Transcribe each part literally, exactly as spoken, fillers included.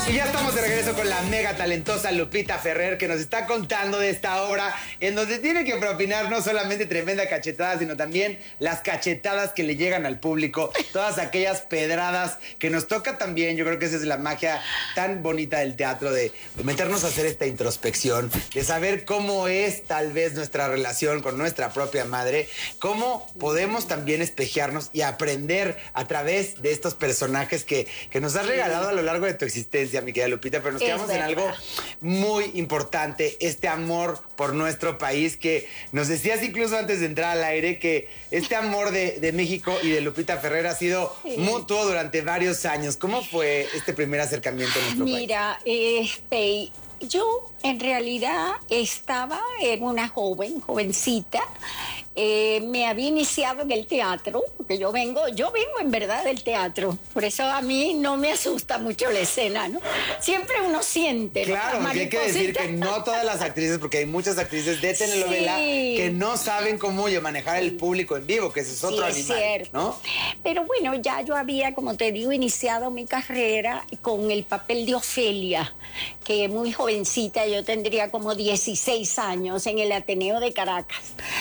Y ya estamos de regreso con la mega talentosa Lupita Ferrer, que nos está contando de esta obra en donde tiene que propinar no solamente tremenda cachetada, sino también las cachetadas que le llegan al público, todas aquellas pedradas que nos toca también. Yo creo que esa es la magia tan bonita del teatro, de meternos a hacer esta introspección, de saber cómo es tal vez nuestra relación con nuestra propia madre, cómo podemos también espejearnos y aprender a través de estos personajes que, que nos has regalado a lo largo de tu existencia, mi querida Lupita, pero nos Es quedamos en verdad. algo muy importante, este amor por nuestro país, que nos decías incluso antes de entrar al aire que este amor de, de México y de Lupita Ferrer ha sido Sí. mutuo durante varios años. ¿Cómo fue este primer acercamiento a nuestro país? Mira, eh, Pei, yo en realidad estaba, era una joven, jovencita, eh, me había iniciado en el teatro, porque yo vengo, yo vengo en verdad del teatro, por eso a mí no me asusta mucho la escena, ¿no? Siempre uno siente. Claro, las porque hay que decir que maripositas. no todas las actrices, porque hay muchas actrices de telenovela Sí. que no saben cómo manejar el público en vivo, que ese es otro Sí, es animal, cierto. ¿no? Pero bueno, ya yo había, como te digo, iniciado mi carrera con el papel de Ofelia, que muy jovencita, yo tendría como dieciséis años en el Ateneo de Caracas.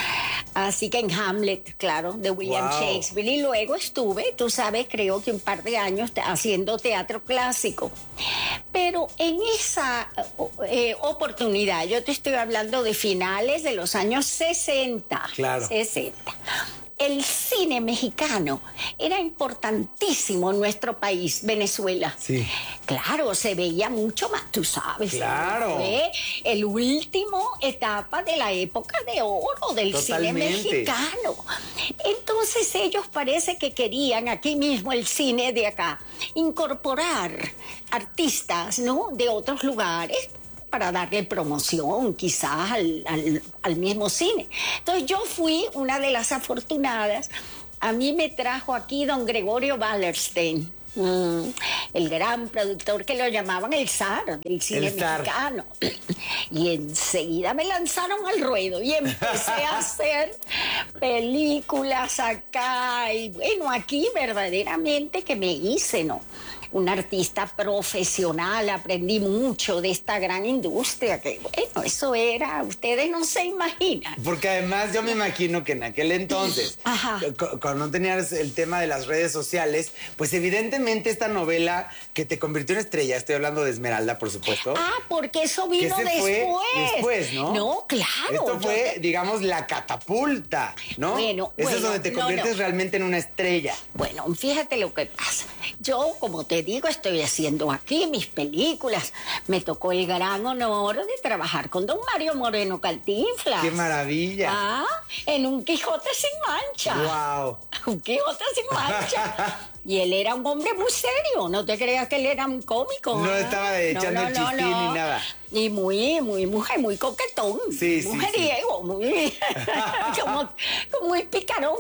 Así que en Hamlet, claro, de William Wow. Shakespeare. Y luego estuve, tú sabes, creo que un par de años te- haciendo teatro clásico. Pero en esa eh, oportunidad, yo te estoy hablando de finales de los años sesenta. Claro. sesenta. El cine mexicano era importantísimo en nuestro país, Venezuela. Sí. Claro, se veía mucho más, tú sabes. Claro. Fue el último etapa de la época de oro del Totalmente. cine mexicano. Entonces ellos parece que querían aquí mismo el cine de acá incorporar artistas, ¿no? De otros lugares, para darle promoción quizás al, al, al mismo cine. Entonces yo fui una de las afortunadas. A mí me trajo aquí don Gregorio Wallerstein, mm, el gran productor que lo llamaban el zar del cine El zar. mexicano. Y enseguida me lanzaron al ruedo y empecé a hacer películas acá. Y bueno, aquí verdaderamente que me hice, ¿no? Una artista profesional, aprendí mucho de esta gran industria, que bueno, eso era, ustedes no se imaginan. Porque además yo me imagino que en aquel entonces, Ajá. Ah, porque eso que vino ese después. fue después, ¿no? No, claro. Esto yo fue, te- digamos, la catapulta, ¿no? Bueno, Eso es bueno, donde te no, conviertes no. realmente en una estrella. Bueno, fíjate lo que pasa. Yo, como te digo, estoy haciendo aquí mis películas. Me tocó el gran honor de trabajar con don Mario Moreno Cantinflas. ¡Qué maravilla! Ah, en Un Quijote sin mancha. ¡Wow! Un Quijote sin mancha. Y él era un hombre muy serio. No te creas que él era un cómico. No ¿ah? estaba de echando el chistín ni nada. Y muy, muy mujer, muy coquetón. Sí, sí, mujeriego, muy, como, como muy picarón.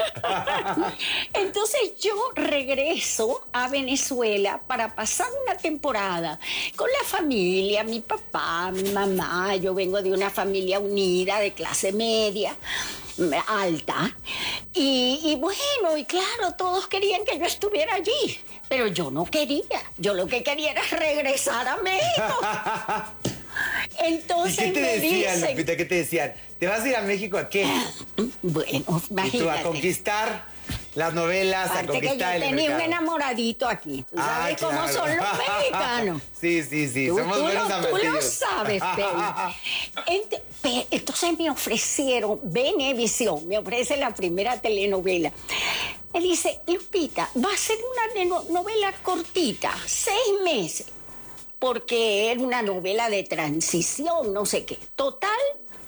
Entonces yo regreso a Venezuela para pasar una temporada con la familia, mi papá, mi mamá. Yo vengo de una familia unida, de clase media, alta. Y, y bueno, y claro, todos querían que yo estuviera allí. Pero yo no quería. Yo lo que quería era regresar a México. Entonces ¿Y qué te me decían, dicen, Lupita? ¿Qué te decían? ¿Te vas a ir a México a qué? bueno, Y tú a imagínate. conquistar las novelas, a Aparte que yo conquistar el tenía un mercado. enamoradito aquí. ¿Tú Ah, sabes cómo claro. son los mexicanos? Sí, sí, sí. Tú, Somos tú buenos lo, tú lo amarillos. sabes, Pei. Ent- pe- Entonces me ofrecieron, Venevisión, me ofrece la primera telenovela. Me dice, Lupita, va a ser una neno- novela cortita, seis meses, porque era una novela de transición, no sé qué. Total,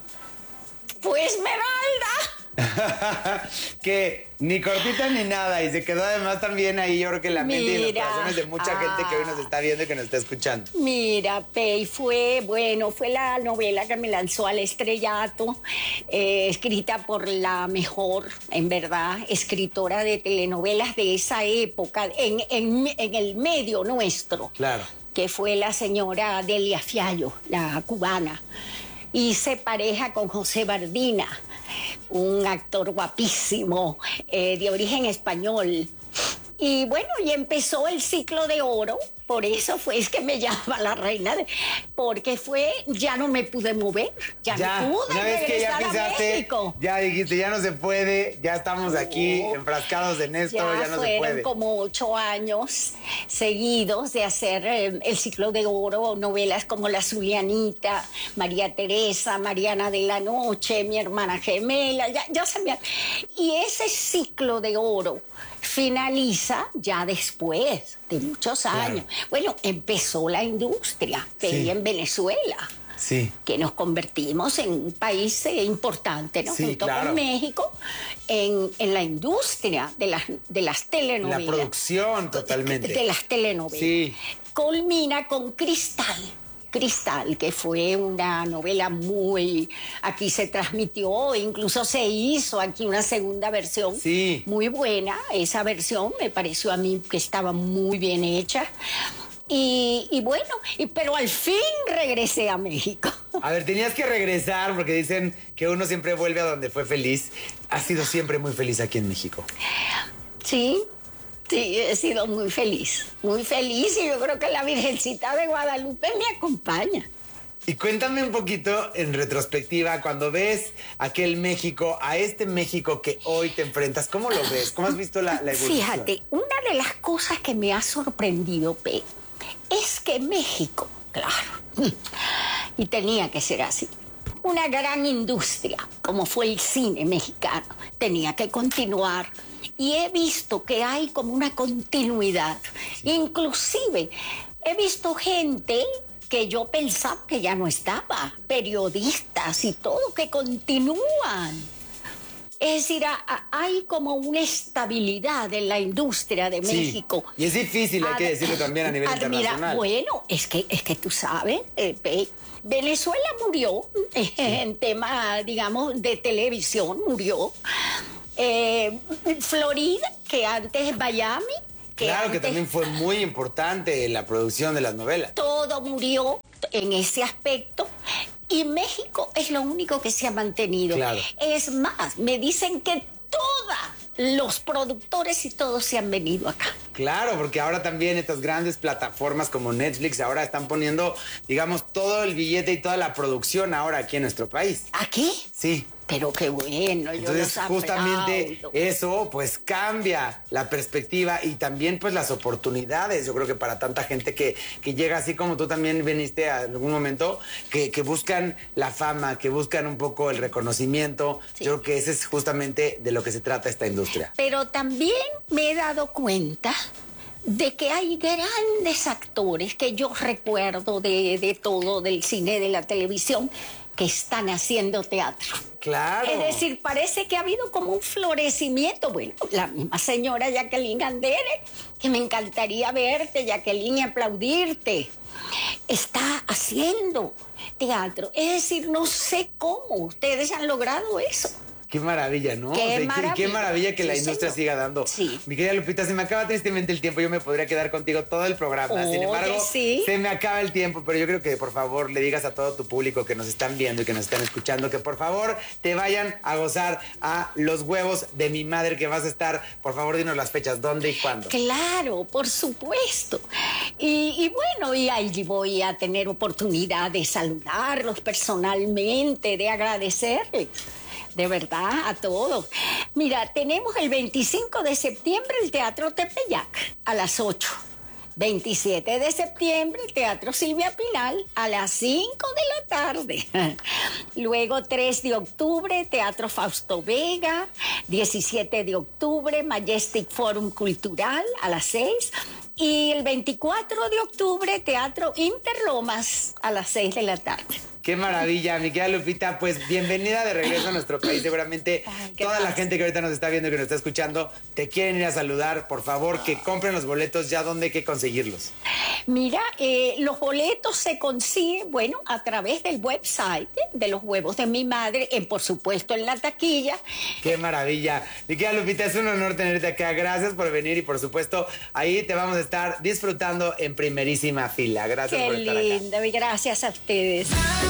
fue Esmeralda. Que ni cortita ni nada, y se quedó además también ahí, yo creo que en la mente y en los Mira. corazones de mucha gente que hoy nos Ah. está viendo y que nos está escuchando. Mira, Pei, fue, bueno, fue la novela que me lanzó al estrellato, eh, escrita por la mejor, en verdad, escritora de telenovelas de esa época, en, en, en el medio nuestro, Claro. que fue la señora Delia Fiallo, la cubana. Hice pareja con José Bardina, un actor guapísimo, eh, de origen español. Y bueno, y empezó el ciclo de oro, por eso fue es que me llama la reina, de, porque fue, ya no me pude mover, ya, Ya, no pude una vez que ya regresar a pisaste, México. ya dijiste, ya no se puede, ya estamos aquí No. enfrascados en esto, ya, Ya no se fueron puede. como ocho años seguidos de hacer eh, el ciclo de oro, novelas como La Zulianita, María Teresa, Mariana de la Noche, Mi hermana gemela, ya, ya se me... ha- Y ese ciclo de oro finaliza ya después de muchos años. Bueno, empezó la industria de Sí. ahí en Venezuela, Sí. que nos convertimos en un país eh, importante, ¿no? Sí, Junto claro. con México, en, en la industria de las, de las telenovelas. La producción, totalmente. De, de las telenovelas. Sí. Culmina con Cristal. Cristal, que fue una novela muy... Aquí se transmitió, incluso se hizo aquí una segunda versión. Sí. Muy buena. Esa versión me pareció a mí que estaba muy bien hecha. Y, y bueno, y, pero al fin regresé a México. A ver, tenías que regresar porque dicen que uno siempre vuelve a donde fue feliz. Has sido siempre muy feliz aquí en México. Sí, sí, he sido muy feliz, muy feliz y yo creo que la Virgencita de Guadalupe me acompaña. Y cuéntame un poquito en retrospectiva, cuando ves aquel México, a este México que hoy te enfrentas, ¿cómo lo ves? ¿Cómo has visto la, la evolución? Fíjate, una de las cosas que me ha sorprendido, Pe, es que México, claro, y tenía que ser así, una gran industria, como fue el cine mexicano, tenía que continuar. Y he visto que hay como una continuidad. Inclusive, he visto gente que yo pensaba que ya no estaba, periodistas y todo, que continúan. Es decir, a- a- hay como una estabilidad en la industria de Sí, México. y es difícil, hay que Ad- decirlo también a nivel admira- internacional. Bueno, es que, es que tú sabes, eh, Pe, Venezuela murió eh, en tema, digamos, de televisión, murió. Eh, Florida, que antes Miami, que Claro que antes también fue muy importante la producción de las novelas. todo murió en ese aspecto. Y México es lo único que se ha mantenido. Claro. Es más, me dicen que todos los productores y todos se han venido acá. Claro, porque ahora también estas grandes plataformas como Netflix ahora están poniendo, digamos, todo el billete y toda la producción ahora aquí en nuestro país. ¿Aquí? Sí. Pero qué bueno, yo Entonces, los justamente aplaudo. eso, pues, cambia la perspectiva y también, pues, las oportunidades. Yo creo que para tanta gente que, que llega así como tú también viniste a algún momento, que, que buscan la fama, que buscan un poco el reconocimiento. Sí. Yo creo que ese es justamente de lo que se trata esta industria. Pero también me he dado cuenta de que hay grandes actores que yo recuerdo de, de todo, del cine, de la televisión, que están haciendo teatro. Claro. Es decir, parece que ha habido como un florecimiento. Bueno, la misma señora Jacqueline Andere, que me encantaría verte, Jacqueline, y aplaudirte, está haciendo teatro. Es decir, no sé cómo ustedes han logrado eso. Qué maravilla, ¿no? Qué O sea, y y maravilla. qué maravilla que la Sí, industria señor. siga dando. Sí. Mi querida Lupita, se me acaba tristemente el tiempo. Yo me podría quedar contigo todo el programa. Sin Oye, embargo, sí. se me acaba el tiempo, pero yo creo que por favor le digas a todo tu público que nos están viendo y que nos están escuchando que por favor te vayan a gozar a Los Huevos de Mi Madre, que vas a estar. Por favor, dinos las fechas, dónde y cuándo. Claro, por supuesto. Y, y bueno, y ahí voy a tener oportunidad de saludarlos personalmente, de agradecerles. De verdad, a todos. Mira, tenemos el veinticinco de septiembre el Teatro Tepeyac a las ocho. veintisiete de septiembre, el Teatro Silvia Pinal, a las cinco de la tarde. Luego, tres de octubre, Teatro Fausto Vega. diecisiete de octubre, Majestic Forum Cultural, a las seis. Y el veinticuatro de octubre, Teatro Interlomas, a las seis de la tarde. Qué maravilla, mi querida Lupita. Pues bienvenida de regreso a nuestro país. Seguramente Ay, toda la gracias. gente que ahorita nos está viendo y que nos está escuchando te quieren ir a saludar. Por favor, que compren los boletos ya donde hay que conseguirlos. Mira, eh, los boletos se consiguen, bueno, a través del website de Los Huevos de Mi Madre, en, por supuesto en la taquilla. Qué maravilla. Mi querida Lupita, es un honor tenerte acá. Gracias por venir y por supuesto ahí te vamos a estar disfrutando en primerísima fila. Gracias Qué por estar acá. lindo, y gracias a ustedes.